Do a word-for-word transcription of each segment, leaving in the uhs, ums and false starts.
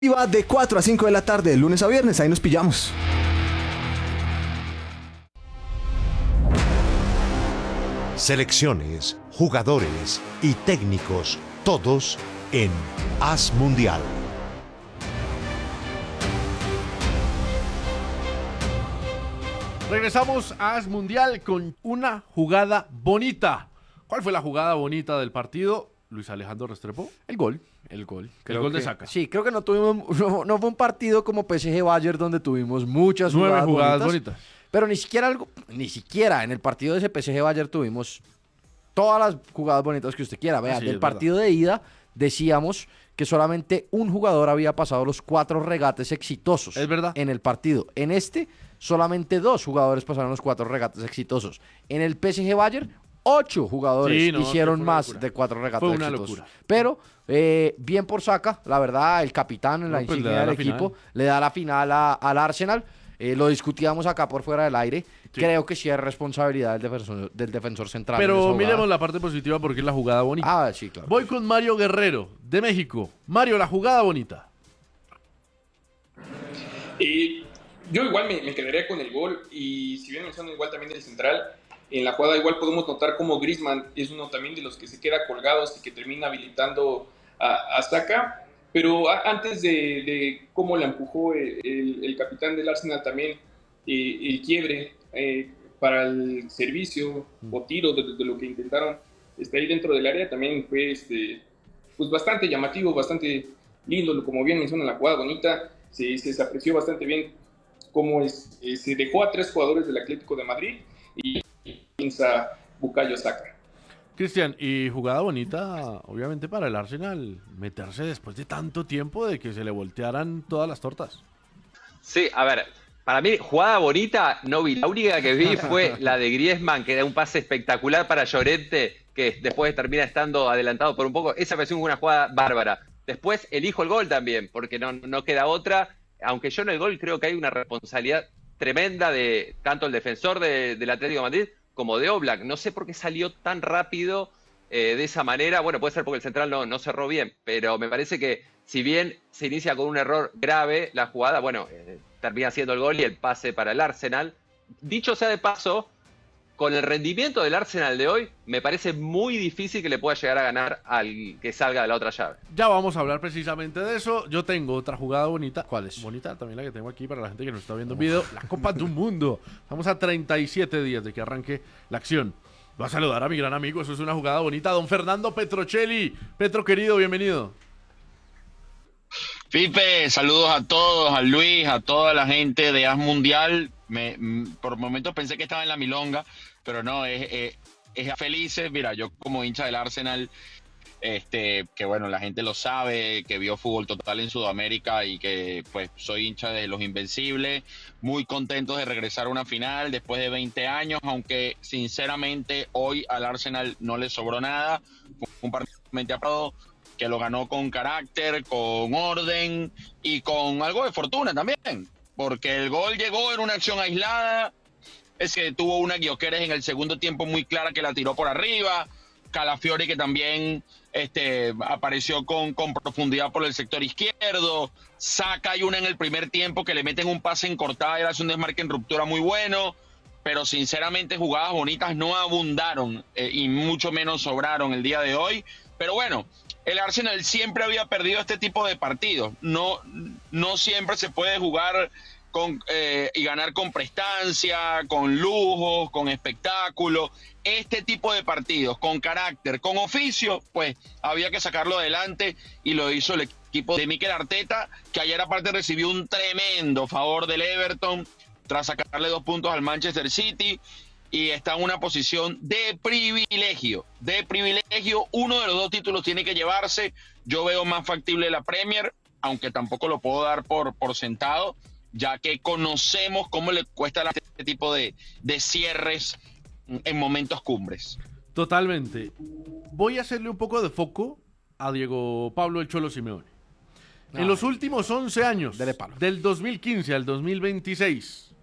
Va de cuatro a cinco de la tarde, de lunes a viernes, ahí nos pillamos. Selecciones, jugadores y técnicos, todos en As Mundial. Regresamos a As Mundial con una jugada bonita. ¿Cuál fue la jugada bonita del partido? Luis Alejandro Restrepo. El gol, el gol. El gol que, de Saka. Sí, creo que no tuvimos, no, no fue un partido como P S G Bayern donde tuvimos muchas Nueve jugadas, jugadas bonitas, bonitas. Pero ni siquiera algo, ni siquiera en el partido de ese P S G Bayern tuvimos todas las jugadas bonitas que usted quiera. Vea, Sí, del es partido de ida decíamos que solamente un jugador había pasado los cuatro regates exitosos. Es verdad. En el partido. En este, solamente dos jugadores pasaron los cuatro regates exitosos. En el P S G Bayern, ocho jugadores Sí, no, hicieron fue una más locura. de cuatro regates Fue una exitosos. locura. Pero eh, bien por Saka, la verdad, el capitán en la No, pues, insignia le da del la equipo final. le da la final a- al Arsenal. Eh, lo discutíamos acá por fuera del aire. Sí. Creo que sí es responsabilidad del defensor, del defensor central. en esa Pero jugada. miremos la parte positiva porque es la jugada bonita. Ah, sí, claro. Voy con Mario Guerrero, de México. Mario, la jugada bonita. Eh, yo igual me, me quedaría con el gol, y si bien menciono igual también del central, en la jugada igual podemos notar como Griezmann es uno también de los que se queda colgados y que termina habilitando a, a Saka, pero a, antes de, de cómo la empujó el, el, el capitán del Arsenal también, eh, el quiebre eh, para el servicio o tiro de, de lo que intentaron este, ahí dentro del área también fue este, pues bastante llamativo, bastante lindo, como bien menciona la jugada bonita, se, se apreció bastante bien cómo es, eh, se dejó a tres jugadores del Atlético de Madrid y piensa Bukayo Saka. Cristian, y jugada bonita, obviamente, para el Arsenal, meterse después de tanto tiempo de que se le voltearan todas las tortas. Sí, a ver, para mí, jugada bonita, no vi. La única que vi fue la de Griezmann, que da un pase espectacular para Llorente, que después termina estando adelantado por un poco. Esa me pareció una jugada bárbara. Después elijo el gol también, porque no, no queda otra. Aunque yo en el gol creo que hay una responsabilidad tremenda de tanto el defensor de, del Atlético de Madrid como de Oblak. No sé por qué salió tan rápido eh, de esa manera. Bueno, puede ser porque el central no, no cerró bien, pero me parece que si bien se inicia con un error grave la jugada, bueno, eh, termina siendo el gol y el pase para el Arsenal. Dicho sea de paso, con el rendimiento del Arsenal de hoy, me parece muy difícil que le pueda llegar a ganar al que salga de la otra llave. Ya vamos a hablar precisamente de eso. Yo tengo otra jugada bonita. ¿Cuál es? Bonita también la que tengo aquí para la gente que nos está viendo en video. La Copa del Mundo. Estamos a treinta y siete días de que arranque la acción. Voy a saludar a mi gran amigo. Eso es una jugada bonita. Don Fernando Petrocelli. Petro, querido, bienvenido. Pipe, saludos a todos, a Luis, a toda la gente de As Mundial. Me, m- por momentos pensé que estaba en la milonga, pero no, es, es, es felices. Mira, yo como hincha del Arsenal, este, que bueno, la gente lo sabe, que vio fútbol total en Sudamérica y que pues soy hincha de los Invencibles, muy contentos de regresar a una final después de veinte años, aunque sinceramente hoy al Arsenal no le sobró nada. Fue un partido aprobado, que lo ganó con carácter, con orden y con algo de fortuna también, porque el gol llegó en una acción aislada, es que tuvo una Gyökeres en el segundo tiempo muy clara que la tiró por arriba, Calafiori que también este, apareció con, con profundidad por el sector izquierdo, Saka y una en el primer tiempo que le meten un pase en cortada y hace un desmarque en ruptura muy bueno, pero sinceramente jugadas bonitas no abundaron eh, y mucho menos sobraron el día de hoy, pero bueno, el Arsenal siempre había perdido este tipo de partidos. No, no siempre se puede jugar con, eh, y ganar con prestancia, con lujos, con espectáculo. Este tipo de partidos, con carácter, con oficio, pues había que sacarlo adelante y lo hizo el equipo de Mikel Arteta, que ayer aparte recibió un tremendo favor del Everton tras sacarle dos puntos al Manchester City. Y está en una posición de privilegio, de privilegio. Uno de los dos títulos tiene que llevarse. Yo veo más factible la Premier, aunque tampoco lo puedo dar por, por sentado, ya que conocemos cómo le cuesta a este tipo de, de cierres en momentos cumbres. Totalmente. Voy a hacerle un poco de foco a Diego Pablo El Cholo Simeone. En Ay, los últimos once años, dele palo. del dos mil quince al dos mil veintiséis,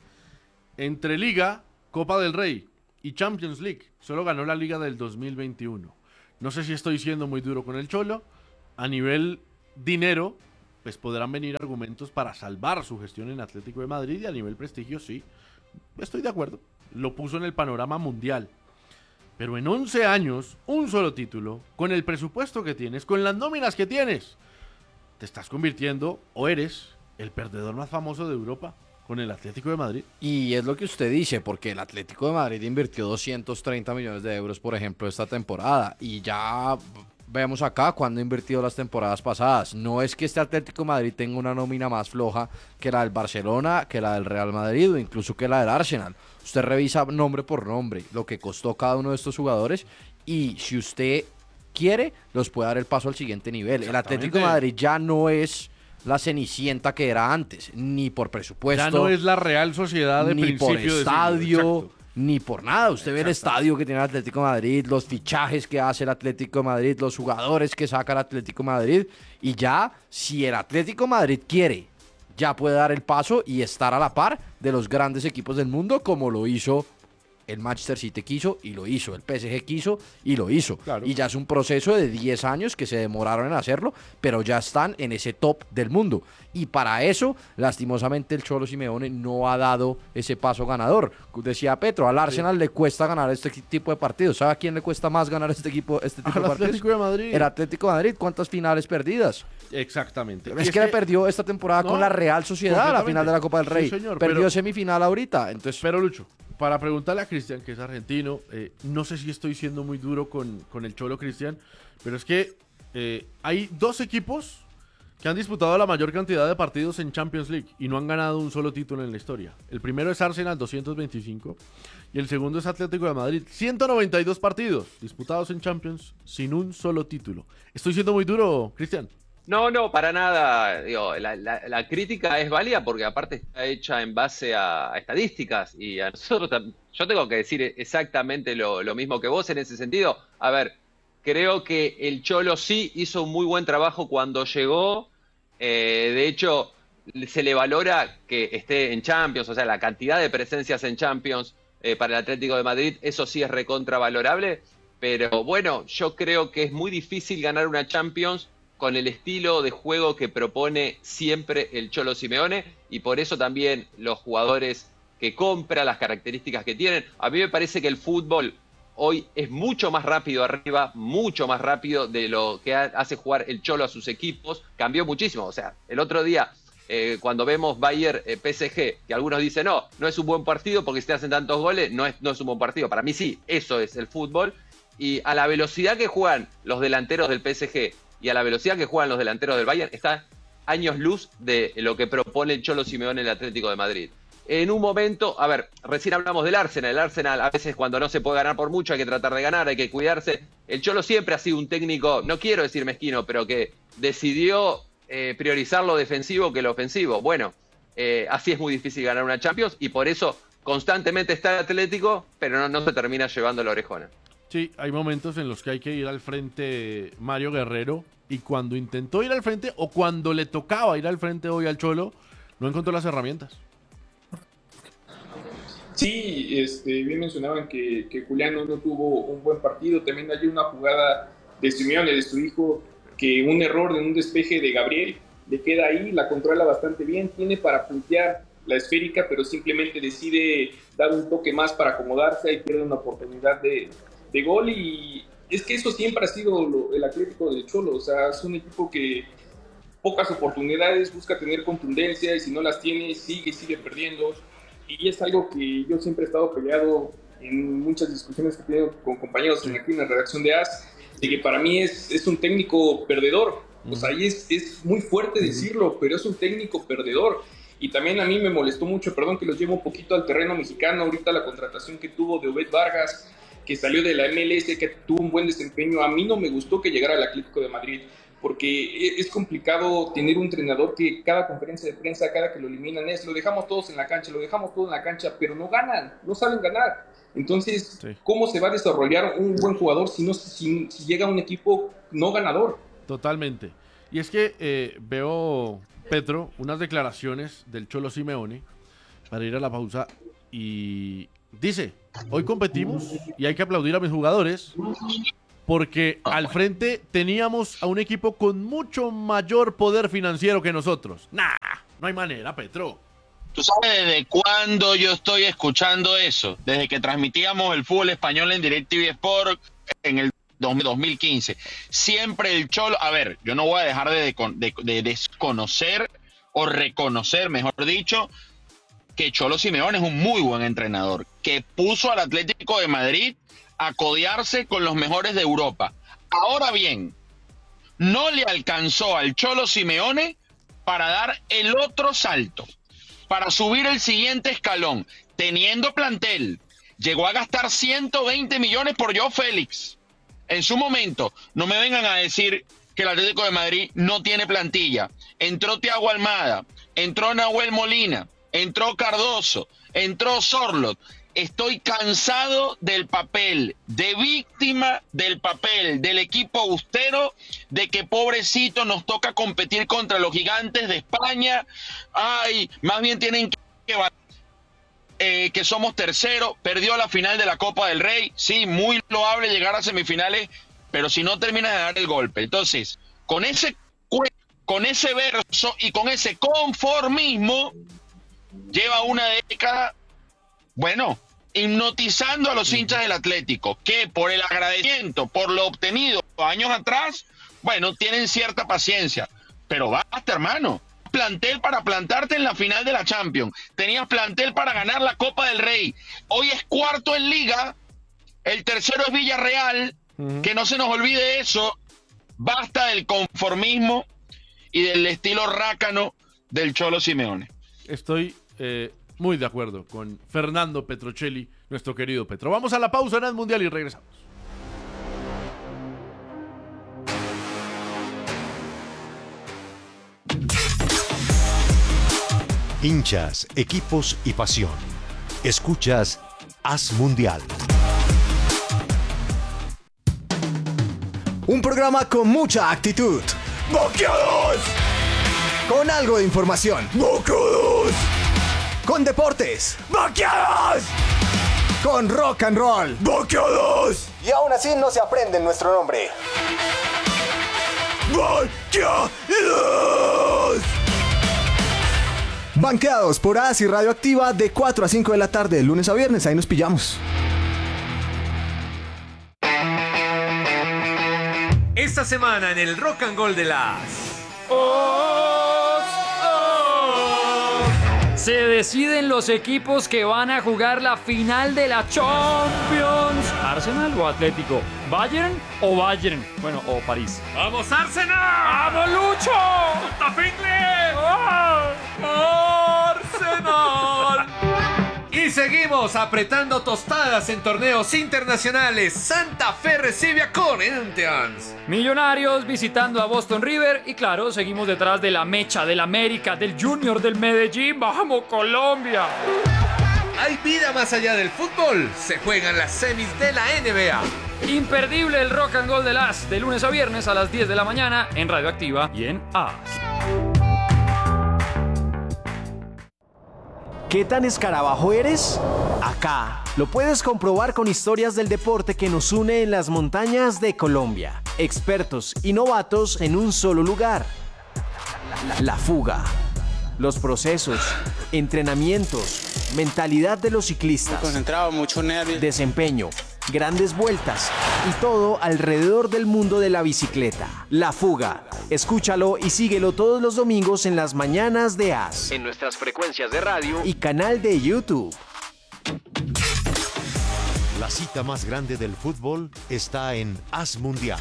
entre Liga, Copa del Rey y Champions League, solo ganó la Liga del dos mil veintiuno. No sé si estoy siendo muy duro con el Cholo. A nivel dinero, pues podrán venir argumentos para salvar su gestión en Atlético de Madrid y a nivel prestigio, sí, estoy de acuerdo. Lo puso en el panorama mundial. Pero en once años, un solo título, con el presupuesto que tienes, con las nóminas que tienes, te estás convirtiendo o eres el perdedor más famoso de Europa con el Atlético de Madrid. Y es lo que usted dice, porque el Atlético de Madrid invirtió doscientos treinta millones de euros, por ejemplo, esta temporada. Y ya vemos acá cuando ha invertido las temporadas pasadas. No es que este Atlético de Madrid tenga una nómina más floja que la del Barcelona, que la del Real Madrid o incluso que la del Arsenal. Usted revisa nombre por nombre lo que costó cada uno de estos jugadores y si usted quiere, los puede dar el paso al siguiente nivel. El Atlético de Madrid ya no es la cenicienta que era antes, ni por presupuesto. Ya no es la Real Sociedad de ni principio por de estadio, siglo, ni por nada. Usted ve el estadio que tiene el Atlético de Madrid, los fichajes que hace el Atlético de Madrid, los jugadores que saca el Atlético de Madrid. Y ya, si el Atlético de Madrid quiere, ya puede dar el paso y estar a la par de los grandes equipos del mundo, como lo hizo el Manchester City quiso y lo hizo, el P S G quiso y lo hizo. Claro. Y ya es un proceso de diez años que se demoraron en hacerlo, pero ya están en ese top del mundo. Y para eso, lastimosamente, el Cholo Simeone no ha dado ese paso ganador. Decía Petro, al Arsenal sí le cuesta ganar este tipo de partidos. ¿Sabe a quién le cuesta más ganar este equipo, este tipo Al de partidos? Atlético de Madrid. El Atlético de Madrid. ¿Cuántas finales perdidas? Exactamente. Es, es que, que le perdió esta temporada no, con la Real Sociedad, la final de la Copa del Rey. Sí, señor, perdió pero, semifinal ahorita. Entonces, pero Lucho, para preguntarle a Cristian, que es argentino, eh, no sé si estoy siendo muy duro con, con el Cholo Cristian, pero es que eh, hay dos equipos que han disputado la mayor cantidad de partidos en Champions League y no han ganado un solo título en la historia. El primero es Arsenal, doscientos veinticinco, y el segundo es Atlético de Madrid, ciento noventa y dos partidos disputados en Champions sin un solo título. ¿Estoy siendo muy duro, Cristian? No, no, para nada. Digo, la, la, la crítica es válida porque aparte está hecha en base a, a estadísticas y a nosotros, yo tengo que decir exactamente lo, lo mismo que vos en ese sentido. A ver, creo que el Cholo sí hizo un muy buen trabajo cuando llegó. Eh, de hecho, se le valora que esté en Champions, o sea, la cantidad de presencias en Champions eh, para el Atlético de Madrid, eso sí es recontravalorable. Pero bueno, yo creo que es muy difícil ganar una Champions con el estilo de juego que propone siempre el Cholo Simeone y por eso también los jugadores que compra, las características que tienen. A mí me parece que el fútbol hoy es mucho más rápido arriba, mucho más rápido de lo que hace jugar el Cholo a sus equipos. Cambió muchísimo. O sea, el otro día, eh, cuando vemos Bayern eh, P S G, que algunos dicen, no, no es un buen partido porque si te hacen tantos goles, no es, no es un buen partido. Para mí sí, eso es el fútbol. Y a la velocidad que juegan los delanteros del P S G y a la velocidad que juegan los delanteros del Bayern, está años luz de lo que propone el Cholo Simeone en el Atlético de Madrid. En un momento, a ver, recién hablamos del Arsenal. El Arsenal, a veces cuando no se puede ganar por mucho, hay que tratar de ganar, hay que cuidarse. El Cholo siempre ha sido un técnico, no quiero decir mezquino, pero que decidió eh, priorizar lo defensivo que lo ofensivo. Bueno, eh, así es muy difícil ganar una Champions y por eso constantemente está el Atlético, pero no, no se termina llevando la orejona. Sí, hay momentos en los que hay que ir al frente Mario Guerrero y cuando intentó ir al frente o cuando le tocaba ir al frente hoy al Cholo, no encontró las herramientas. Sí, este, bien mencionaban que, que Juliano no tuvo un buen partido. También hay una jugada de Simeone, de su hijo, que un error en un despeje de Gabriel le queda ahí, la controla bastante bien, tiene para puntear la esférica, pero simplemente decide dar un toque más para acomodarse y pierde una oportunidad de, de gol. Y es que eso siempre ha sido lo, el Atlético del Cholo. O sea, es un equipo que pocas oportunidades, busca tener contundencia y si no las tiene, sigue, sigue perdiendo. Y es algo que yo siempre he estado peleado en muchas discusiones que he tenido con compañeros en aquí en la redacción de A S, de que para mí es, es un técnico perdedor. O sea, ahí es, es muy fuerte decirlo, pero es un técnico perdedor. Y también a mí me molestó mucho, perdón que los llevo un poquito al terreno mexicano, ahorita la contratación que tuvo de Obed Vargas, que salió de la M L S, que tuvo un buen desempeño. A mí no me gustó que llegara al Atlético de Madrid, porque es complicado tener un entrenador que cada conferencia de prensa, cada que lo eliminan es, lo dejamos todos en la cancha, lo dejamos todo en la cancha, pero no ganan, no saben ganar. Entonces, sí. ¿Cómo se va a desarrollar un buen jugador si, no, si, si llega a un equipo no ganador? Totalmente. Y es que eh, veo, Petro, unas declaraciones del Cholo Simeone para ir a la pausa y dice, hoy competimos y hay que aplaudir a mis jugadores porque al frente teníamos a un equipo con mucho mayor poder financiero que nosotros. Nah, no hay manera, Petro. ¿Tú sabes desde cuándo yo estoy escuchando eso? Desde que transmitíamos el fútbol español en DirecTV Sport en el dos mil quince. Siempre el Cholo... A ver, yo no voy a dejar de, de, de desconocer o reconocer, mejor dicho, que Cholo Simeone es un muy buen entrenador, que puso al Atlético de Madrid a codearse con los mejores de Europa. Ahora bien, no le alcanzó al Cholo Simeone para dar el otro salto, para subir el siguiente escalón, teniendo plantel. Llegó a gastar ciento veinte millones por Joao Félix. En su momento, no me vengan a decir que el Atlético de Madrid no tiene plantilla. Entró Thiago Almada, entró Nahuel Molina, entró Cardoso, entró Sorloth. Estoy cansado del papel de víctima, del papel del equipo austero, de que pobrecito nos toca competir contra los gigantes de España. Ay, más bien tienen que... Eh, que somos tercero, perdió la final de la Copa del Rey, sí, muy loable llegar a semifinales, pero si no termina de dar el golpe. Entonces, con ese, con ese verso y con ese conformismo, lleva una década, bueno, hipnotizando a los hinchas del Atlético, que por el agradecimiento, por lo obtenido años atrás, bueno, tienen cierta paciencia, pero basta, hermano. Plantel para plantarte en la final de la Champions, tenías plantel para ganar la Copa del Rey, hoy es cuarto en Liga, el tercero es Villarreal, uh-huh. Que no se nos olvide eso, basta del conformismo y del estilo rácano del Cholo Simeone. Estoy eh, muy de acuerdo con Fernando Petrocelli, nuestro querido Petro. Vamos a la pausa en el Mundial y regresamos. Hinchas, equipos y pasión. Escuchas Haz Mundial. Un programa con mucha actitud. ¡Boqueados! Con algo de información. ¡Boqueados! Con deportes. ¡Boqueados! Con rock and roll. ¡Boqueados! Y aún así no se aprende nuestro nombre. ¡Boqueados! Banqueados por As y Radioactiva de cuatro a cinco de la tarde, de lunes a viernes. Ahí nos pillamos. Esta semana en el Rock and Roll de las... ¡Oh! ¡Oh! Se deciden los equipos que van a jugar la final de la Champions. ¿Arsenal o Atlético? ¿Bayern o Bayern? Bueno, o París. ¡Vamos, Arsenal! ¡Vamos, Lucho! ¡Puta Fingle! ¡Oh! ¡Arsenal! Y seguimos apretando tostadas en torneos internacionales. Santa Fe recibe a Corinthians. Millonarios visitando a Boston River. Y claro, seguimos detrás de la mecha del América, del Junior del Medellín. ¡Vamos, Colombia! Hay vida más allá del fútbol. Se juegan las semis de la N B A. Imperdible el Rock and Roll de las de lunes a viernes a las diez de la mañana en Radioactiva y en A. ¿Qué tan escarabajo eres? Acá lo puedes comprobar con historias del deporte que nos une en las montañas de Colombia. Expertos y novatos en un solo lugar. La fuga. Los procesos, entrenamientos, mentalidad de los ciclistas. Muy concentrado, mucho nervio. Desempeño, grandes vueltas y todo alrededor del mundo de la bicicleta. La Fuga. Escúchalo y síguelo todos los domingos en las mañanas de As. En nuestras frecuencias de radio y canal de YouTube. La cita más grande del fútbol está en Haz Mundial.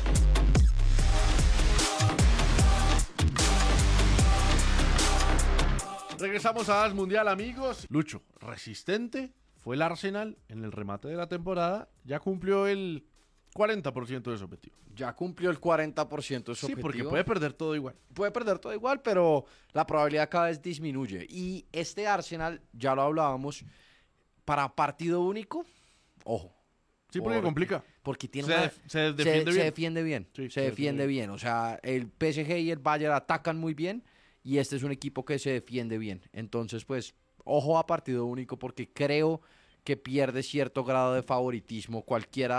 Regresamos a Haz Mundial, amigos. Lucho, resistente fue el Arsenal en el remate de la temporada. Ya cumplió el cuarenta por ciento de su objetivo. Ya cumplió el cuarenta por ciento de su sí, objetivo. Sí, porque puede perder todo igual. Puede perder todo igual, pero la probabilidad cada vez disminuye. Y este Arsenal, ya lo hablábamos, para partido único, ojo. Sí, porque, porque complica. Porque tiene se, una, def, se defiende se, bien. Se defiende bien. Sí, se, se defiende bien. bien. O sea, el P S G y el Bayern atacan muy bien. Y este es un equipo que se defiende bien. Entonces, pues, ojo a partido único porque creo que pierde cierto grado de favoritismo cualquiera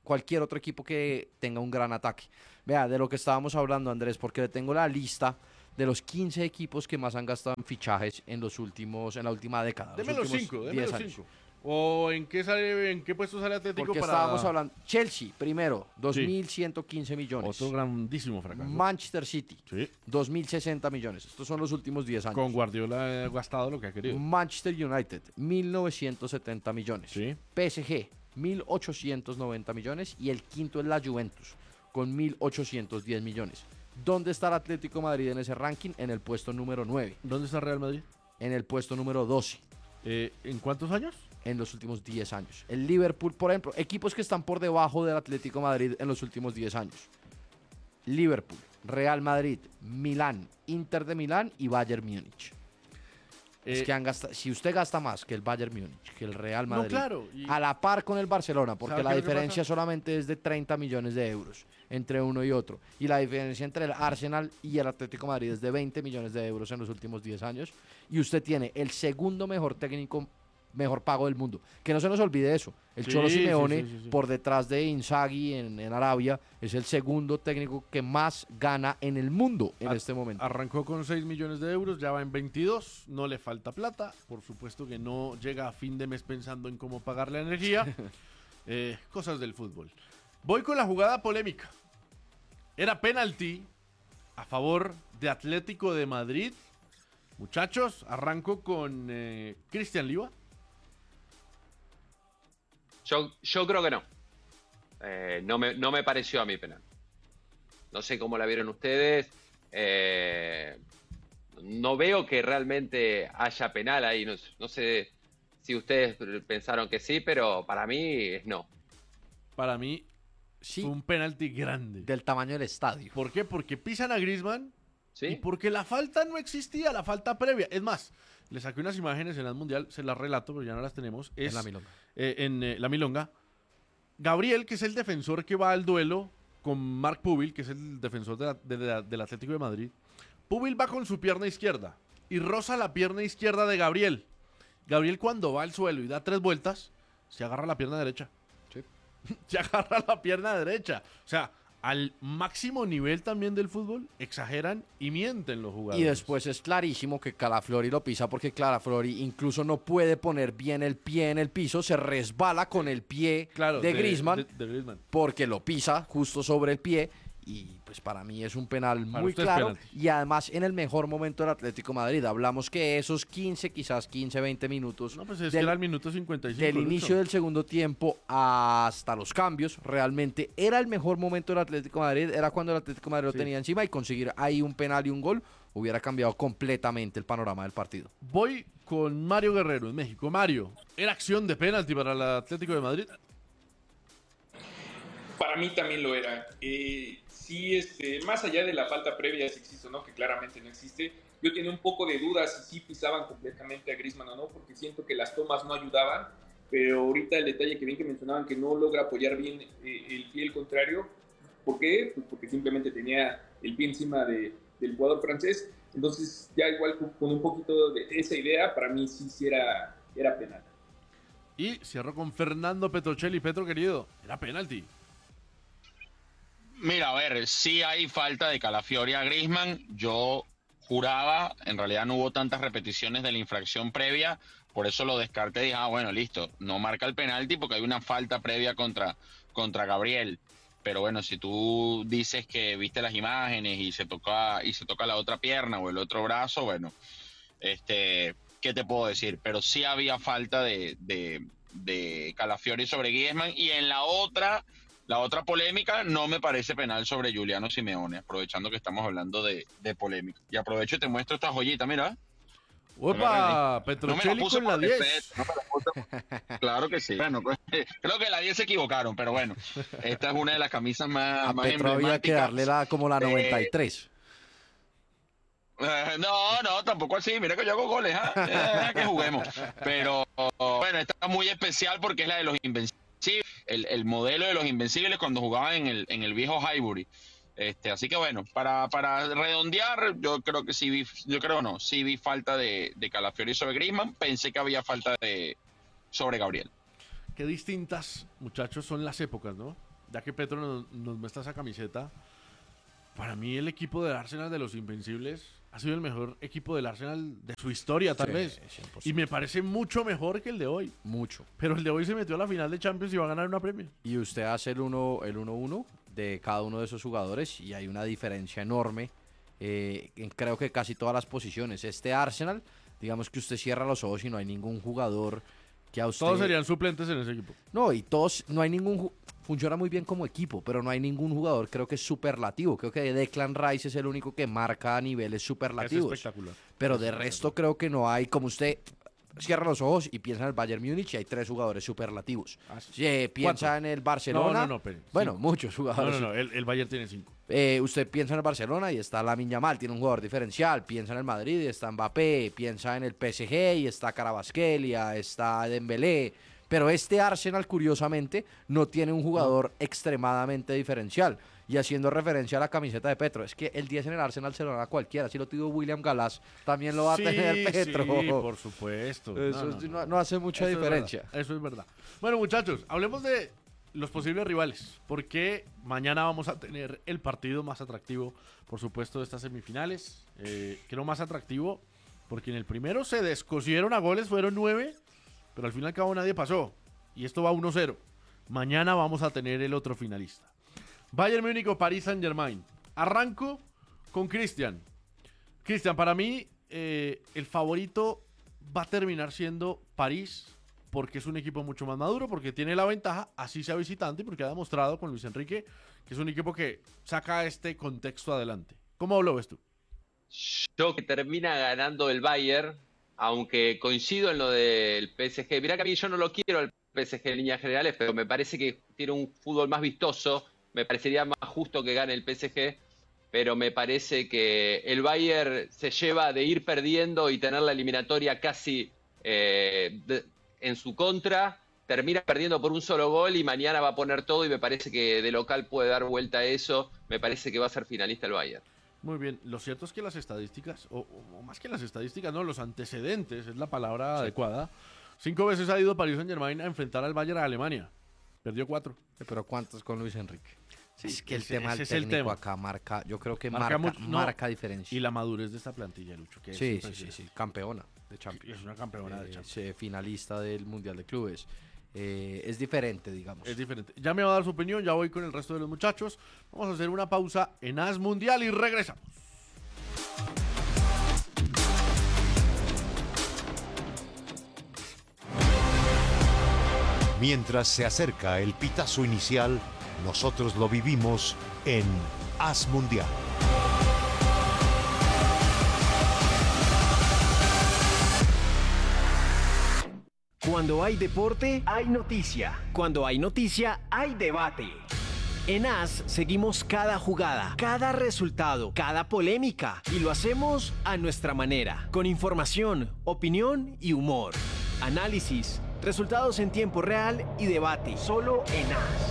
cualquier otro equipo que tenga un gran ataque. Vea, de lo que estábamos hablando, Andrés, porque le tengo la lista de los quince equipos que más han gastado en fichajes en los últimos, en la última década. Deme los últimos cinco, deme diez los años. cinco. ¿O en qué sale, en qué puesto sale Atlético Porque para...? estábamos hablando, Chelsea, primero, dos mil ciento quince millones. Otro grandísimo fracaso. Manchester City, Sí. dos mil sesenta millones. Estos son los últimos diez años. Con Guardiola ha gastado lo que ha querido. Manchester United, mil novecientos setenta millones. Sí. P S G, mil ochocientos noventa millones. Y el quinto es la Juventus, con mil ochocientos diez millones. ¿Dónde está el Atlético de Madrid en ese ranking? En el puesto número nueve. ¿Dónde está Real Madrid? En el puesto número doce. Eh, ¿En cuántos años? En los últimos diez años. El Liverpool, por ejemplo, equipos que están por debajo del Atlético de Madrid en los últimos diez años. Liverpool, Real Madrid, Milán, Inter de Milán y Bayern Múnich. Es Eh, que han gastado, si usted gasta más que el Bayern Múnich, que el Real No, Madrid, claro, y- a la par con el Barcelona, porque ¿Sabe la qué es lo que diferencia pasa? solamente es de treinta millones de euros entre uno y otro, y la diferencia entre el Arsenal y el Atlético de Madrid es de veinte millones de euros en los últimos diez años, y usted tiene el segundo mejor técnico, mejor pago del mundo. Que no se nos olvide eso. El Sí, Cholo sí, Simeone, sí, sí, sí. por detrás de Inzaghi en, en Arabia, es el segundo técnico que más gana en el mundo en Ar- este momento. Arrancó con seis millones de euros, ya va en veintidós, no le falta plata, por supuesto que no llega a fin de mes pensando en cómo pagar la energía. Eh, cosas del fútbol. Voy con la jugada polémica. Era penalti a favor de Atlético de Madrid. Muchachos, arranco con eh, Cristian Liva. Yo, yo creo que no. Eh, no, me, no me pareció a mí penal. No sé cómo la vieron ustedes. Eh, no veo que realmente haya penal ahí. No, no sé si ustedes pensaron que sí, pero para mí es no. Para mí Sí, fue un penalti grande. del tamaño del estadio. ¿Por qué? Porque pisan a Griezmann ¿Sí? y porque la falta no existía, la falta previa. Es más, le saqué unas imágenes en la Mundial, se las relato, pero ya no las tenemos. Es, En la milonga. eh, en eh, la milonga. Gabriel, que es el defensor que va al duelo con Marc Pubil, que es el defensor de la- de la- del Atlético de Madrid. Pubil va con su pierna izquierda y roza la pierna izquierda de Gabriel. Gabriel, cuando va al suelo y da tres vueltas, se agarra la pierna derecha. Sí. Se agarra la pierna derecha. O sea, al máximo nivel también del fútbol, exageran y mienten los Y jugadores. después es clarísimo que Calaflori lo pisa porque Calaflori incluso no puede poner bien el pie en el piso, se resbala con el pie Claro, de, Griezmann de- de Griezmann. porque lo pisa justo sobre el pie y pues para mí es un penal Para muy usted es claro penalti. y además en el mejor momento del Atlético de Madrid. Hablamos que esos quince, quizás quince, veinte minutos No, pues es del- que era el minuto cincuenta y cinco. del Lucho. inicio del segundo tiempo hasta los cambios, realmente era el mejor momento del Atlético de Madrid, era cuando el Atlético de Madrid Sí. lo tenía encima y conseguir ahí un penal y un gol hubiera cambiado completamente el panorama del partido. Voy con Mario Guerrero en México. Mario, ¿era acción de penalti para el Atlético de Madrid? Para mí también lo era. Eh, sí, este, más allá de la falta previa, si existe o no, que claramente no existe, yo tenía un poco de dudas si sí pisaban completamente a Griezmann o no, porque siento que las tomas no ayudaban, pero ahorita el detalle que bien que mencionaban que no logra apoyar bien eh, el pie el contrario. ¿Por qué? Pues porque simplemente tenía el pie encima de, del jugador francés. Entonces, ya igual con, con un poquito de esa idea, para mí sí, sí era, era penal. Y cierro con Fernando Petrocelli. Petro, querido, era penalti. Mira, a ver, sí hay falta de Calafiori a Griezmann. Yo juraba, en realidad no hubo tantas repeticiones de la infracción previa, por eso lo descarté y dije, ah, bueno, listo, no marca el penalti porque hay una falta previa contra, contra Gabriel. Pero bueno, si tú dices que viste las imágenes y se toca y se toca la otra pierna o el otro brazo, bueno, este, ¿qué te puedo decir? Pero sí había falta de, de, de Calafiori sobre Griezmann y en la otra, la otra polémica no me parece penal sobre Giuliano Simeone, aprovechando que estamos hablando de, de polémica. Y aprovecho y te muestro esta joyita, mira. ¡Opa! No me Petrocelli la puse con la por diez. respeto, no me la puse- Claro que sí. Bueno, pues, creo que la diez se equivocaron, pero bueno, esta es una de las camisas más, A más Petro había que emblemáticas. darle la, como la Eh, noventa y tres. Eh, no, no, tampoco así. Mira que yo hago goles, ¿ah? Eh, que juguemos. Pero bueno, esta es muy especial porque es la de los Invencibles, el, el modelo de los Invencibles cuando jugaban en el, en el viejo Highbury. Este, así que bueno, para, para redondear, yo creo que sí vi, yo creo no, sí vi falta de, de Calafiori sobre Griezmann, pensé que había falta de sobre Gabriel. Qué distintas, muchachos, son las épocas, ¿no? ya que Petro nos, nos muestra esa camiseta, para mí el equipo del Arsenal de los Invencibles ha sido el mejor equipo del Arsenal de su historia, tal Sí, vez. cien por ciento. Y me parece mucho mejor que el de hoy. Mucho. Pero el de hoy se metió a la final de Champions y va a ganar una premio. Y usted hace el uno el uno uno de cada uno de esos jugadores y hay una diferencia enorme eh, en creo que casi todas las posiciones. Este Arsenal, digamos que usted cierra los ojos y no hay ningún jugador que a usted... Todos serían suplentes en ese equipo. No, y todos, no hay ningún... ju- Funciona muy bien como equipo, pero no hay ningún jugador, creo que es superlativo. Creo que Declan Rice es el único que marca a niveles superlativos. Es espectacular. Pero de resto creo que no hay, como usted cierra los ojos y piensa en el Bayern Múnich y hay tres jugadores superlativos. Ah, sí. Si eh, piensa Cuatro. en el Barcelona, No, no, no, pero bueno, cinco. muchos No, jugadores. no, no, el, el Bayern tiene cinco. Eh, usted piensa en el Barcelona y está Lamine Yamal, tiene un jugador diferencial. Piensa en el Madrid y está Mbappé. Piensa en el P S G y está Kvaratskhelia, está Dembélé. Pero este Arsenal, curiosamente, no tiene un jugador extremadamente diferencial. Y haciendo referencia a la camiseta de Petro, es que el diez en el Arsenal se lo dan a cualquiera. Si lo tuvo William Galás, también lo va a Sí, tener Petro. sí, por supuesto. Eso No, no, es- no. no- no hace mucha Eso es diferencia. verdad, eso es verdad. Bueno, muchachos, hablemos de los posibles rivales. Porque mañana vamos a tener el partido más atractivo, por supuesto, de estas semifinales. Eh, creo más atractivo porque en el primero se descosieron a goles, fueron nueve. Pero al fin y al cabo nadie pasó. Y esto va uno cero. Mañana vamos a tener el otro finalista. Bayern Múnich o Paris Saint-Germain. Arranco con Cristian. Cristian, para mí eh, el favorito va a terminar siendo París. Porque es un equipo mucho más maduro. Porque tiene la ventaja, así sea visitante. Y porque ha demostrado con Luis Enrique que es un equipo que saca este contexto adelante. ¿Cómo lo ves tú? Yo que termina ganando el Bayern, aunque coincido en lo del P S G. Mirá que a mí yo no lo quiero al P S G en líneas generales, pero me parece que tiene un fútbol más vistoso. Me parecería más justo que gane el P S G, pero me parece que el Bayern se lleva de ir perdiendo y tener la eliminatoria casi eh, de- en su contra. Termina perdiendo por un solo gol y mañana va a poner todo y me parece que de local puede dar vuelta a eso. Me parece que va a ser finalista el Bayern. Muy bien, lo cierto es que las estadísticas, o, o más que las estadísticas, no, los antecedentes, es la palabra adecuada. Cinco veces ha ido Paris Saint-Germain a enfrentar al Bayern a Alemania. Perdió cuatro. Pero ¿cuántos con Luis Enrique? Sí, es que el ese- tema ese del es el técnico tema. acá marca, yo creo que marca, mucho- no, marca diferencia. Y la madurez de esta plantilla, Lucho. Que es Sí, sí, impresionante. sí, sí, campeona de Champions. Es una campeona de Eh, Champions. sí, finalista del Mundial de Clubes. Eh, es diferente, digamos. Es diferente. Ya me va a dar su opinión, ya voy con el resto de los muchachos. Vamos a hacer una pausa en As Mundial y regresamos. Mientras se acerca el pitazo inicial, nosotros lo vivimos en As Mundial. Cuando hay deporte, hay noticia. Cuando hay noticia, hay debate. En As seguimos cada jugada, cada resultado, cada polémica y lo hacemos a nuestra manera, con información, opinión y humor. Análisis, resultados en tiempo real y debate, solo en As.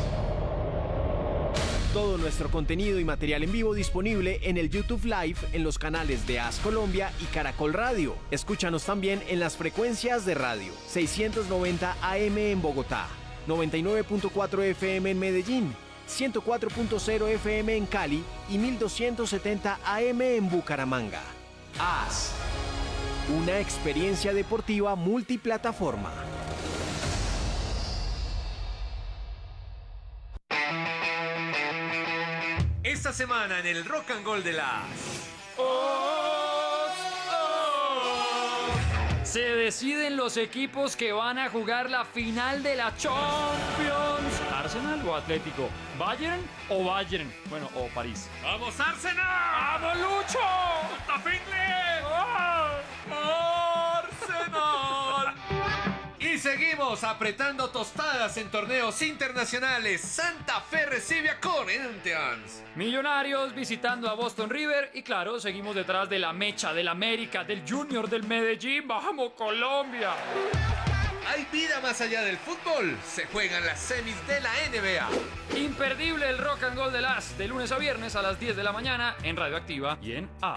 Todo nuestro contenido y material en vivo disponible en el YouTube Live en los canales de As Colombia y Caracol Radio. Escúchanos también en las frecuencias de radio seiscientos noventa A M en Bogotá, noventa y nueve punto cuatro F M en Medellín, ciento cuatro punto cero F M en Cali y mil doscientos setenta A M en Bucaramanga. As, una experiencia deportiva multiplataforma. Esta semana en el Rock and Roll de las... Se deciden los equipos que van a jugar la final de la Champions. Arsenal o Atlético. Bayern o Bayern. Bueno, o París. ¡Vamos, Arsenal! ¡Vamos, Lucho! ¡Arsenal! Y seguimos apretando tostadas en torneos internacionales. Santa Fe recibe a Corinthians. Millonarios visitando a Boston River. Y claro, seguimos detrás de la mecha del América, del Junior del Medellín. ¡Vamos, Colombia! Hay vida más allá del fútbol. Se juegan las semis de la N B A. Imperdible el Rock and Roll de las de lunes a viernes a las diez de la mañana en Radioactiva y en As.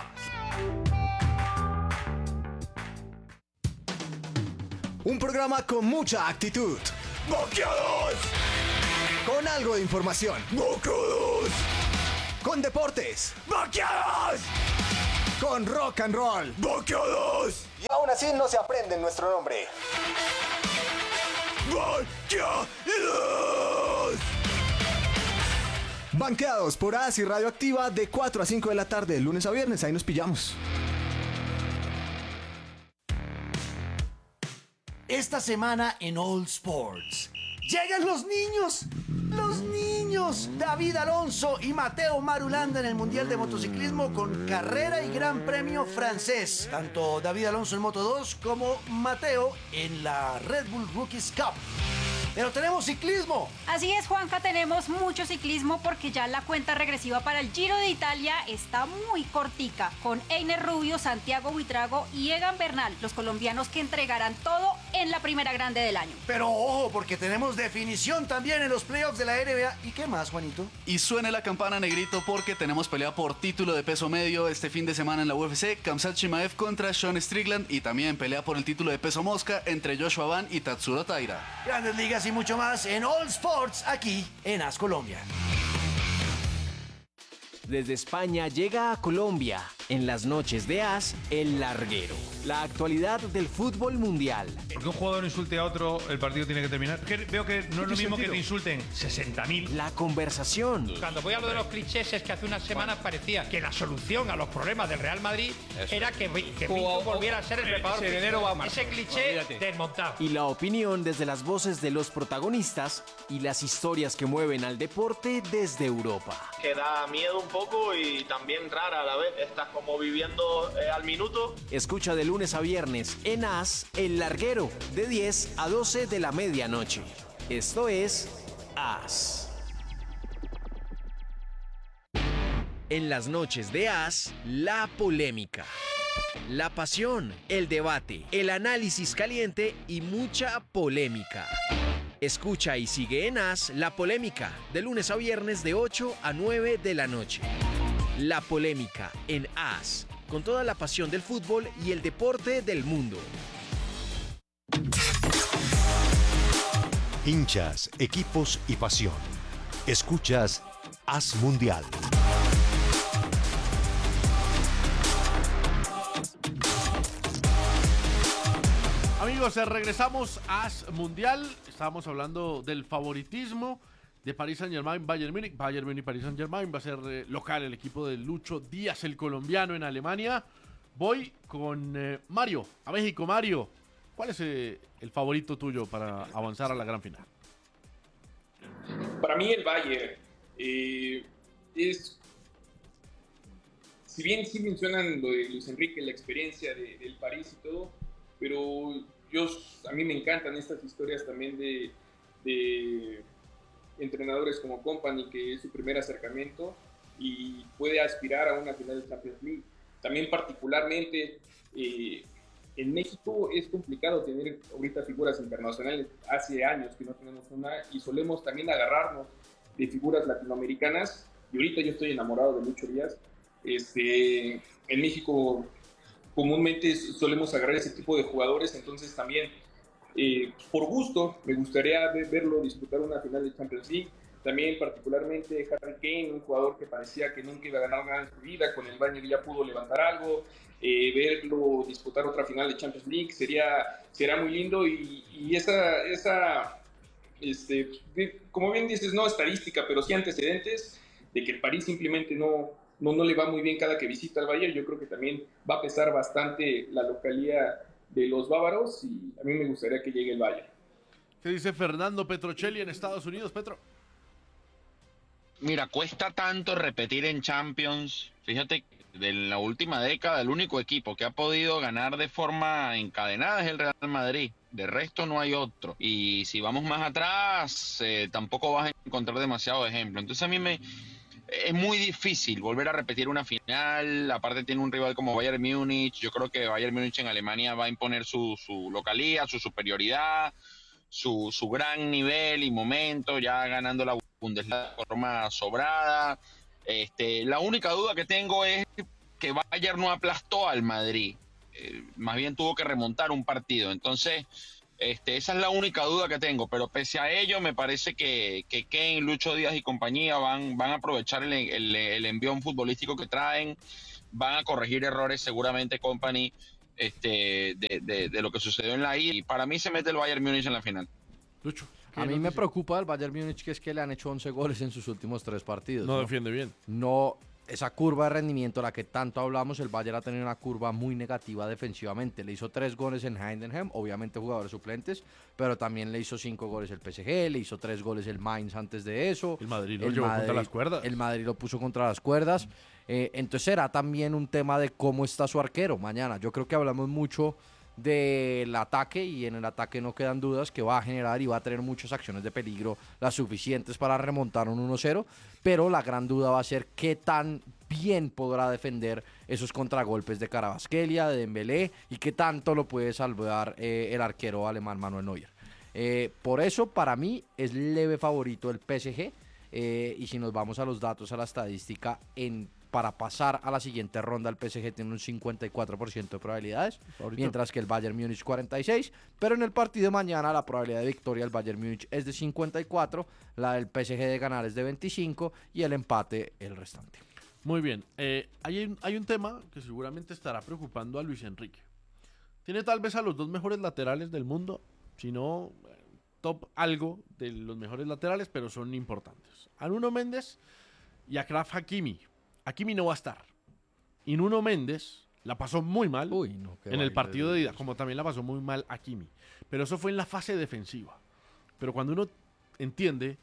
Un programa con mucha actitud. ¡Boqueados! Con algo de información. ¡Bocados! Con deportes. ¡Bocados! Con rock and roll. ¡Bocados! Y aún así no se aprende nuestro nombre. ¡Bocados! Banqueados por As y Radioactiva de cuatro a cinco de la tarde, de lunes a viernes. Ahí nos pillamos. Esta semana en All Sports. ¡Llegan los niños! ¡Los niños! David Alonso y Mateo Marulanda en el Mundial de Motociclismo con carrera y Gran Premio francés. Tanto David Alonso en Moto dos como Mateo en la Red Bull Rookies Cup. Pero tenemos ciclismo. Así es, Juanca, tenemos mucho ciclismo porque ya la cuenta regresiva para el Giro de Italia está muy cortica, con Einer Rubio, Santiago Buitrago y Egan Bernal, los colombianos que entregarán todo en la primera grande del año. Pero ojo, porque tenemos definición también en los playoffs de la N B A. ¿Y qué más, Juanito? Y suene la campana, negrito, porque tenemos pelea por título de peso medio este fin de semana en la U F C. Khamzat Chimaev contra Sean Strickland, y también pelea por el título de peso mosca entre Joshua Van y Tatsuro Taira. Grandes ligas y mucho más en All Sports, aquí en As Colombia. Desde España llega a Colombia, en las noches de As, El Larguero. La actualidad del fútbol mundial. Porque un jugador insulte a otro, el partido tiene que terminar. Que veo que no es lo mismo que te insulten sesenta mil. La conversación. Cuando voy a lo de los clichés, es que hace unas semanas parecía que la solución a los problemas del Real Madrid Eso. era que, que Pinto volviera a ser el preparador. Ese cliché Olvídate. desmontado. Y la opinión desde las voces de los protagonistas y las historias que mueven al deporte desde Europa. Que da miedo un poco y también rara a la vez. Estás como viviendo eh, al minuto. Escucha de lunes a viernes en As, El Larguero, de diez a doce de la medianoche. Esto es As. En las noches de As, la polémica, la pasión, el debate, el análisis caliente y mucha polémica. Escucha y sigue en As La Polémica, de lunes a viernes de ocho a nueve de la noche. La Polémica en As, con toda la pasión del fútbol y el deporte del mundo. Hinchas, equipos y pasión. Escuchas As Mundial. Amigos, regresamos a As Mundial. Estábamos hablando del favoritismo de Paris Saint-Germain, Bayern Múnich. Bayern Múnich, Paris Saint-Germain. Va a ser eh, local el equipo de Lucho Díaz, el colombiano, en Alemania. Voy con eh, Mario, a México. Mario, ¿cuál es eh, el favorito tuyo para avanzar a la gran final? Para mí el Bayern eh, es... Si bien sí mencionan lo de Luis Enrique, la experiencia de, del París y todo, pero yo, a mí me encantan estas historias también de, de entrenadores como Kompany, que es su primer acercamiento y puede aspirar a una final de Champions League. También particularmente eh, en México es complicado tener ahorita figuras internacionales. Hace años que no tenemos una y solemos también agarrarnos de figuras latinoamericanas, y ahorita yo estoy enamorado de Lucho Díaz. Este, en México comúnmente solemos agarrar ese tipo de jugadores, entonces también eh, por gusto me gustaría verlo disputar una final de Champions League. También particularmente Harry Kane, un jugador que parecía que nunca iba a ganar nada en su vida, con el Bayern ya pudo levantar algo, eh, verlo disputar otra final de Champions League sería, sería muy lindo. Y, y esa, esa este, como bien dices, no estadística, pero sí antecedentes de que el París simplemente no No, no le va muy bien cada que visita al Bayern. Yo creo que también va a pesar bastante la localía de los bávaros y a mí me gustaría que llegue el Bayern. ¿Qué dice Fernando Petrocelli en Estados Unidos, Petro? Mira, cuesta tanto repetir en Champions. Fíjate, de la última década el único equipo que ha podido ganar de forma encadenada es el Real Madrid. De resto no hay otro. Y si vamos más atrás, eh, tampoco vas a encontrar demasiado ejemplo. Entonces a mí me... Es muy difícil volver a repetir una final. Aparte tiene un rival como Bayern Múnich. Yo creo que Bayern Múnich en Alemania va a imponer su, su localía, su superioridad, su, su gran nivel y momento, ya ganando la Bundesliga de forma sobrada. Este, la única duda que tengo es que Bayern no aplastó al Madrid. Eh, más bien tuvo que remontar un partido. Entonces Este, esa es la única duda que tengo, pero pese a ello me parece que, que Kane, Lucho Díaz y compañía van, van a aprovechar el, el, el envión futbolístico que traen, van a corregir errores seguramente Company este, de, de, de lo que sucedió en la I, y para mí se mete el Bayern Múnich en la final. Lucho. A mí me preocupa el Bayern Múnich, que es que le han hecho once goles en sus últimos tres partidos. No, ¿no? defiende bien. No, esa curva de rendimiento, la que tanto hablamos, el Bayern ha tenido una curva muy negativa defensivamente. Le hizo tres goles en Heidenheim, obviamente jugadores suplentes, pero también le hizo cinco goles el P S G, le hizo tres goles el Mainz antes de eso. El Madrid lo llevó contra las cuerdas. El Madrid lo puso contra las cuerdas. Eh, entonces será también un tema de cómo está su arquero mañana. Yo creo que hablamos mucho del ataque, y en el ataque no quedan dudas que va a generar y va a tener muchas acciones de peligro, las suficientes para remontar un uno cero, pero la gran duda va a ser qué tan bien podrá defender esos contragolpes de Kvaratskhelia, de Dembélé, y qué tanto lo puede salvar eh, el arquero alemán Manuel Neuer. Eh, por eso para mí es leve favorito el P S G, eh, y si nos vamos a los datos, a la estadística, en para pasar a la siguiente ronda el P S G tiene un cincuenta y cuatro por ciento de probabilidades, favorito, mientras que el Bayern Múnich cuarenta y seis, pero en el partido de mañana la probabilidad de victoria del Bayern Múnich es de cincuenta y cuatro, la del P S G de ganar es de veinticinco y el empate el restante. Muy bien, eh, hay, un, hay un tema que seguramente estará preocupando a Luis Enrique. Tiene tal vez a los dos mejores laterales del mundo, si no top algo de los mejores laterales, pero son importantes. A Nuno Méndez y a Achraf Hakimi. Hakimi no va a estar. Y Nuno Méndez la pasó muy mal Uy, no, en el partido de ida, como también la pasó muy mal Hakimi. Pero eso fue en la fase defensiva. Pero cuando uno entiende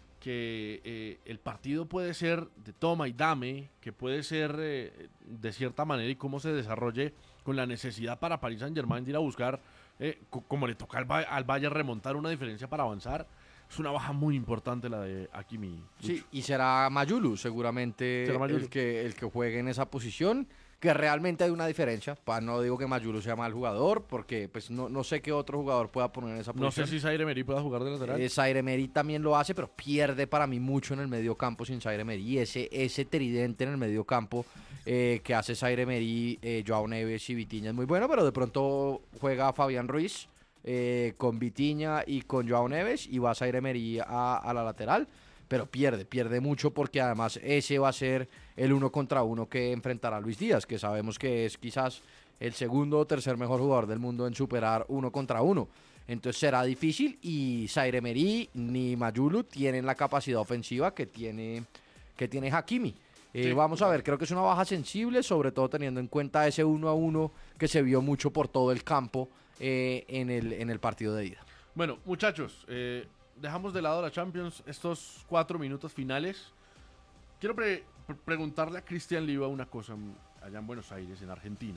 que eh, el partido puede ser de toma y dame, que puede ser eh, de cierta manera, y cómo se desarrolle con la necesidad para Paris Saint-Germain de ir a buscar, eh, como le toca al, Ba- al Bayern remontar una diferencia para avanzar, es una baja muy importante la de Hakimi. Sí, y será Mayulu seguramente Será Mayulu. El, que, el que juegue en esa posición, que realmente hay una diferencia. Pa, no digo que Mayulu sea mal jugador, porque pues no, no sé qué otro jugador pueda poner en esa No sé posición. si Zaire Emery pueda jugar de lateral. Eh, Zaire Emery también lo hace, pero pierde para mí mucho en el medio campo sin Zaire Emery. Ese, ese tridente en el medio campo eh, que hace Zaire Emery, eh, Joao Neves y Vitinha es muy bueno, pero de pronto juega Fabián Ruiz eh, con Vitinha y con Joao Neves, y va a Zaire Emery a, a la lateral, pero pierde, pierde mucho, porque además ese va a ser el uno contra uno que enfrentará a Luis Díaz, que sabemos que es quizás el segundo o tercer mejor jugador del mundo en superar uno contra uno. Entonces será difícil, y Zaire Emery ni Mayulu tienen la capacidad ofensiva que tiene, que tiene Hakimi. Eh, Sí. Vamos a ver, creo que es una baja sensible, sobre todo teniendo en cuenta ese uno a uno que se vio mucho por todo el campo eh, en, el, en el partido de ida. Bueno, muchachos, eh, dejamos de lado la Champions estos cuatro minutos finales. Quiero pre- pre- preguntarle a Cristian Liva una cosa allá en Buenos Aires, en Argentina.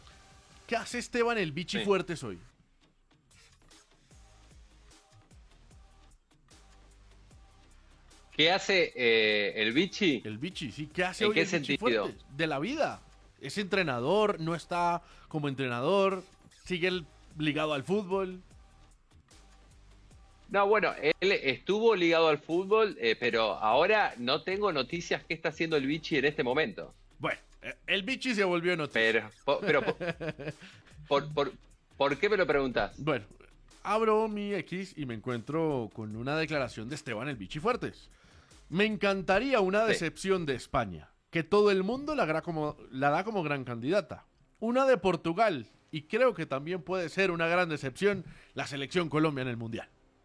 ¿Qué hace Esteban el Bichi Sí. Fuertes hoy? ¿Qué hace eh, el Vichy? El Bichi, sí. ¿Qué hace ¿En hoy qué el Bichi sentido? Fuertes? De la vida. Es entrenador, no está como entrenador, sigue el- ligado al fútbol. No, bueno, él estuvo ligado al fútbol, eh, pero ahora no tengo noticias qué está haciendo el Vichy en este momento. Bueno, eh, el Bichi se volvió noticia. Pero, po- pero po- por, por, ¿por qué me lo preguntas? Bueno, abro mi X y me encuentro con una declaración de Esteban el Bichi Fuertes. Me encantaría una Sí. decepción de España, que todo el mundo la, gra- como, la da como gran candidata. Una de Portugal, y creo que también puede ser una gran decepción la selección Colombia en el Mundial.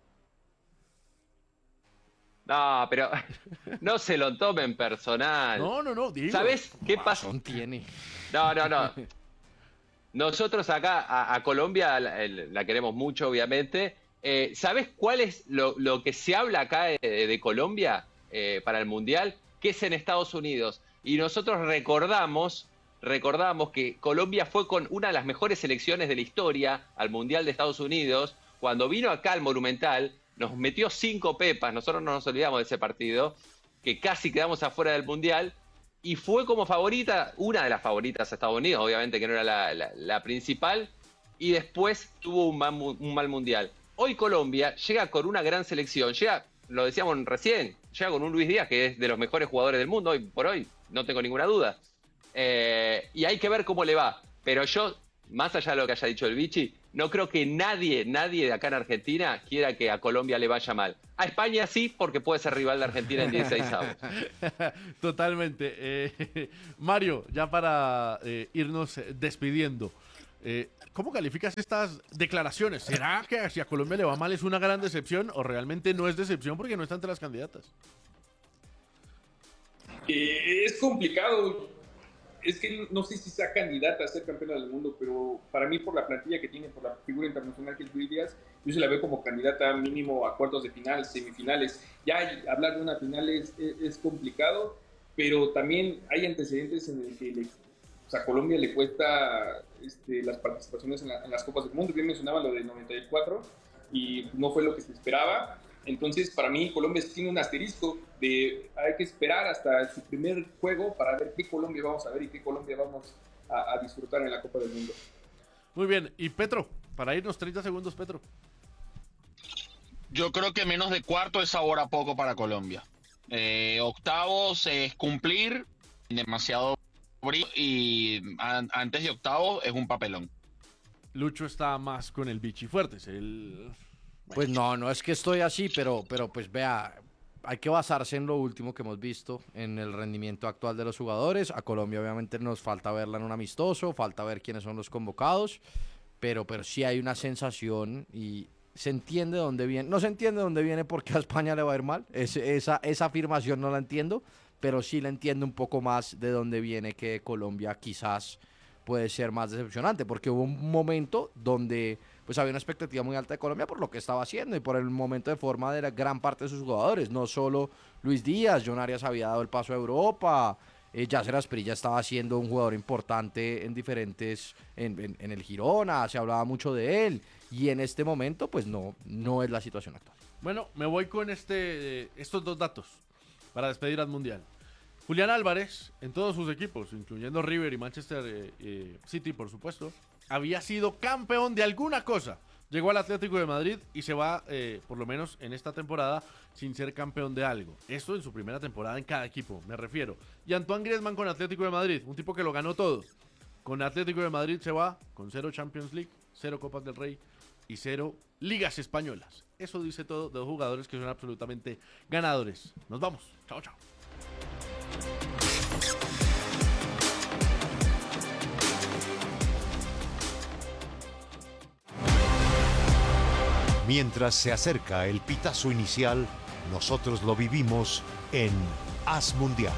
No, pero no se lo tomen personal. No, no, no, digo. ¿Sabes qué pasa? Tiene. No, no, no. Nosotros acá a, a Colombia la, el- la queremos mucho, obviamente. Eh, ¿Sabes cuál es lo, lo que se habla acá de, de Colombia eh, para el Mundial? Que es en Estados Unidos. Y nosotros recordamos, recordamos que Colombia fue con una de las mejores selecciones de la historia al Mundial de Estados Unidos. Cuando vino acá al Monumental, nos metió cinco pepas. Nosotros no nos olvidamos de ese partido, que casi quedamos afuera del Mundial. Y fue como favorita, una de las favoritas a Estados Unidos, obviamente que no era la, la- la principal, y después tuvo un mal, mu- un mal mundial. Hoy Colombia llega con una gran selección, llega, lo decíamos recién, llega con un Luis Díaz que es de los mejores jugadores del mundo, hoy por hoy, no tengo ninguna duda. Eh, y hay que ver cómo le va, pero yo más allá de lo que haya dicho el Vichy, no creo que nadie, nadie de acá en Argentina quiera que a Colombia le vaya mal. A España sí, porque puede ser rival de Argentina en dieciséis avos. Totalmente. Eh, Mario, ya para eh, irnos despidiendo, eh, ¿cómo calificas estas declaraciones? ¿Será que si a Colombia le va mal es una gran decepción o realmente no es decepción porque no está entre las candidatas? Eh, es complicado. Es que no sé si sea candidata a ser campeona del mundo, pero para mí, por la plantilla que tiene, por la figura internacional que es Luis Díaz, yo se la veo como candidata mínimo a cuartos de final, semifinales. Ya hablar de una final es, es, es complicado, pero también hay antecedentes en el que le, o sea, a Colombia le cuesta este, las participaciones en, la, en las Copas del Mundo. Bien mencionaba lo del noventa y cuatro y no fue lo que se esperaba. Entonces, para mí, Colombia tiene un asterisco de hay que esperar hasta su primer juego para ver qué Colombia vamos a ver y qué Colombia vamos a, a disfrutar en la Copa del Mundo. Muy bien. Y Petro, para irnos treinta segundos, Petro. Yo creo que menos de cuarto es ahora poco para Colombia. Eh, octavos es cumplir, demasiado brillo, y an- antes de octavos es un papelón. Lucho está más con el Vichy Fuertes, el... Pues no, no es que estoy así, pero, pero pues vea, hay que basarse en lo último que hemos visto, en el rendimiento actual de los jugadores. A Colombia obviamente nos falta verla en un amistoso, falta ver quiénes son los convocados, pero, pero sí hay una sensación y se entiende dónde viene. No se entiende dónde viene porque a España le va a ir mal, es, esa, esa afirmación no la entiendo, pero sí la entiendo un poco más de dónde viene que Colombia quizás puede ser más decepcionante, porque hubo un momento donde pues había una expectativa muy alta de Colombia por lo que estaba haciendo y por el momento de forma de la gran parte de sus jugadores, no solo Luis Díaz, John Arias había dado el paso a Europa, eh, Yasser Asprilla estaba siendo un jugador importante en diferentes, en, en, en el Girona, se hablaba mucho de él, y en este momento pues no, no es la situación actual. Bueno, me voy con este, eh, estos dos datos para despedir al Mundial. Julián Álvarez, en todos sus equipos, incluyendo River y Manchester eh, eh, City, por supuesto, había sido campeón de alguna cosa. Llegó al Atlético de Madrid y se va, eh, por lo menos en esta temporada, sin ser campeón de algo. Esto en su primera temporada en cada equipo, me refiero. Y Antoine Griezmann con Atlético de Madrid, un tipo que lo ganó todo. Con Atlético de Madrid se va con cero Champions League, cero Copas del Rey y cero Ligas Españolas. Eso dice todo de dos jugadores que son absolutamente ganadores. Nos vamos. Chao, chao. Mientras se acerca el pitazo inicial, nosotros lo vivimos en As Mundial.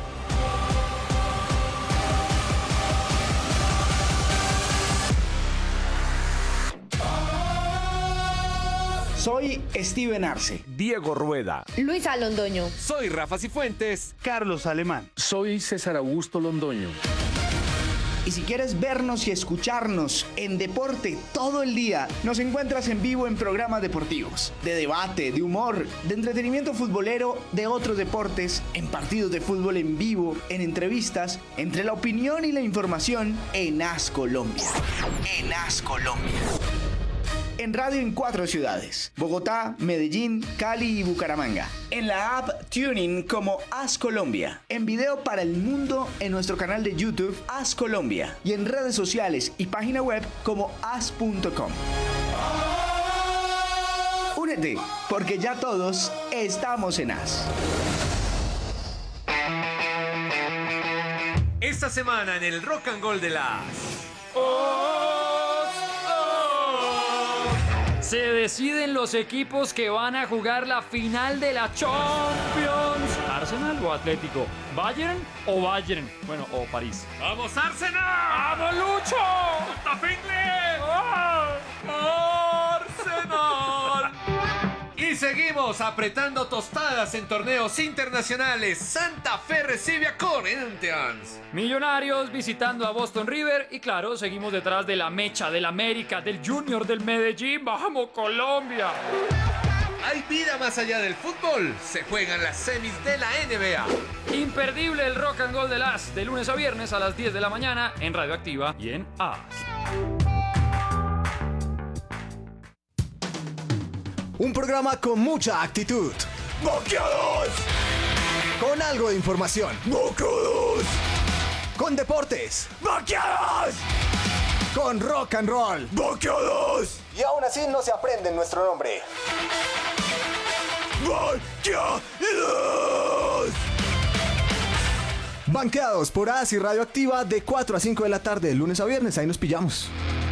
Soy Steven Arce. Diego Rueda. Luisa Londoño. Soy Rafa Cifuentes. Carlos Alemán. Soy César Augusto Londoño. Y si quieres vernos y escucharnos en deporte todo el día, nos encuentras en vivo en programas deportivos, de debate, de humor, de entretenimiento futbolero, de otros deportes, en partidos de fútbol en vivo, en entrevistas, entre la opinión y la información en As Colombia. En As Colombia. En radio en cuatro ciudades: Bogotá, Medellín, Cali y Bucaramanga. En la app TuneIn como As Colombia. En video para el mundo en nuestro canal de YouTube As Colombia. Y en redes sociales y página web como as punto com. Únete, porque ya todos estamos en As. Esta semana en el Rock and Gold de las... Se deciden los equipos que van a jugar la final de la Champions. ¿Arsenal o Atlético? ¿Bayern o Bayern? Bueno, o París. ¡Vamos, Arsenal! ¡Vamos, Lucho! ¡Tafingle! ¡Arsenal! Y seguimos apretando tostadas en torneos internacionales. Santa Fe recibe a Corinthians. Millonarios visitando a Boston River. Y claro, seguimos detrás de la mecha, del América, del Junior, del Medellín. ¡Vamos, Colombia! Hay vida más allá del fútbol. Se juegan las semis de la N B A. Imperdible el Rock and Gold de las, de lunes a viernes a las diez de la mañana en Radioactiva y en As. Un programa con mucha actitud. ¡Boqueados! Con algo de información. ¡Boqueados! Con deportes. ¡Boqueados! con rock and roll. ¡Boqueados! Y aún así no se aprenden nuestro nombre. ¡Boqueados! Banqueados por As y Radioactiva de cuatro a cinco de la tarde, de lunes a viernes. Ahí nos pillamos.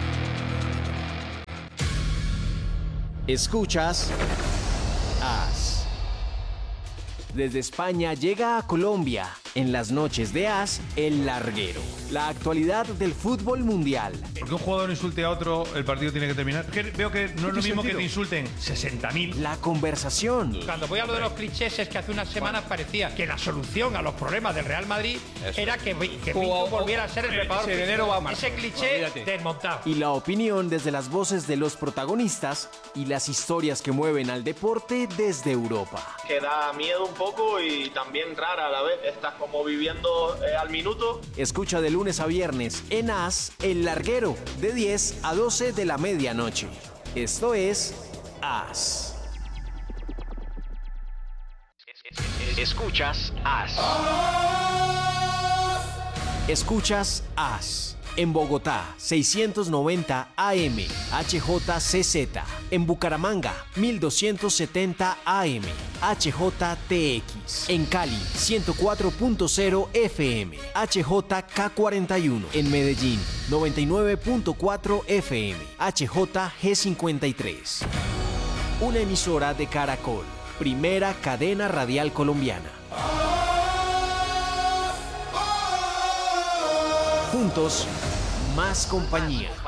Escuchas As. Desde España llega a Colombia, en las noches de As, El Larguero. La actualidad del fútbol mundial. Porque un jugador insulte a otro, el partido tiene que terminar. Que veo que no es lo mismo sentido? que te insulten sesenta mil. La conversación. Cuando voy a lo de los clichés es que hace unas semanas parecía que la solución a los problemas del Real Madrid Eso. era que, que Pinto volviera a ser el preparador ese enero va a marcar. Ese cliché Olvídate. desmontado. Y la opinión desde las voces de los protagonistas y las historias que mueven al deporte desde Europa. Que da miedo un poco y también rara a la vez. Estás como viviendo eh, al minuto. Escucha de lunes a viernes en As, El Larguero, de diez a doce de la medianoche. Esto es As. Escuchas As. Escuchas As. En Bogotá, seiscientos noventa A M, H J C Z. En Bucaramanga, mil doscientos setenta A M, H J T X. En Cali, ciento cuatro punto cero F M, H J K cuarenta y uno. En Medellín, noventa y nueve punto cuatro F M, H J G cincuenta y tres. Una emisora de Caracol, primera cadena radial colombiana. Juntos, más compañía.